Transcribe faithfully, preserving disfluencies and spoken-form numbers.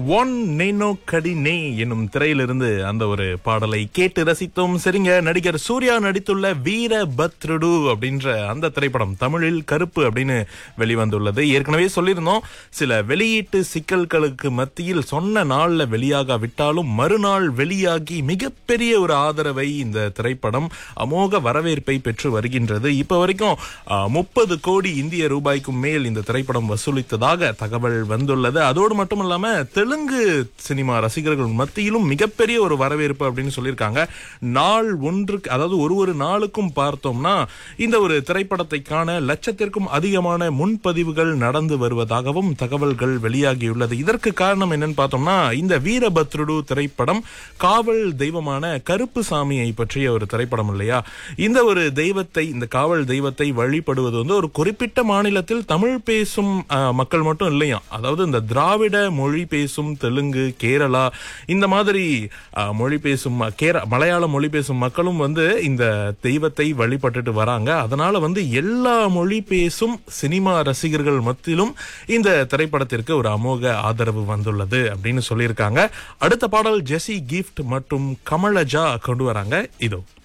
One nano கடினே என்னும் திரையிலிருந்து அந்த ஒரு பாடலை கேட்டு ரசித்தோம். சரிங்க, நடிகர் சூர்யா நடித்துள்ள வீரபத்ருடு அப்படின்ற அந்த திரைப்படம் தமிழில் கருப்பு அப்படின்னு வெளிவந்துள்ளது. ஏற்கனவே சொல்லியிருந்தோம், சில வெளியீட்டு சிக்கல்களுக்கு மத்தியில் சொன்ன நாள்ல வெளியாக விட்டாலும் மறுநாள் வெளியாகி மிகப்பெரிய ஒரு ஆதரவை இந்த திரைப்படம் அமோக வரவேற்பை பெற்று வருகின்றது. இப்ப வரைக்கும் முப்பது கோடி இந்திய ரூபாய்க்கும் மேல் இந்த திரைப்படம் வசூலித்ததாக தகவல் வந்துள்ளது. அதோடு மட்டும் இல்லாம தெலுங்கு சினிமா ரசிகர்கள் மத்தியிலும் மிகப்பெரிய ஒரு வரவேற்பு அப்படின்னு சொல்லியிருக்காங்க. நாள் ஒன்றுக்கு, அதாவது ஒரு ஒரு நாளுக்கும் பார்த்தோம்னா இந்த ஒரு திரைப்படத்தை காண லட்சத்திற்கும் அதிகமான முன்பதிவுகள் நடந்து வருவதாகவும் தகவல்கள் வெளியாகியுள்ளது. இதற்கு காரணம் என்னன்னு பார்த்தோம்னா, இந்த வீரபத்ருடு திரைப்படம் காவல் தெய்வமான கருப்பு சாமியை பற்றிய ஒரு திரைப்படம் இல்லையா. இந்த ஒரு தெய்வத்தை, இந்த காவல் தெய்வத்தை வழிபடுவது வந்து ஒரு குறிப்பிட்ட மாநிலத்தில் தமிழ் பேசும் மக்கள் மட்டும் இல்லையா, அதாவது இந்த திராவிட மொழி பேசும் தெலுங்கு, கேரளா, இந்த மாதிரி மொழி பேசும் மலையாள மொழி பேசும் மக்களும் வந்து இந்த தெய்வத்தை வழிபட்டுட்டு வராங்க. அதனால வந்து எல்லா மொழி பேசும் சினிமா ரசிகர்கள் மத்தியிலும் இந்த திரைப்படத்திற்கு ஒரு அமோக ஆதரவு வந்துள்ளது அப்படின்னு சொல்லியிருக்காங்க. அடுத்த பாடல் ஜெசி கிஃப்ட் மற்றும் கமலஜா கொண்டு வராங்க. இதோ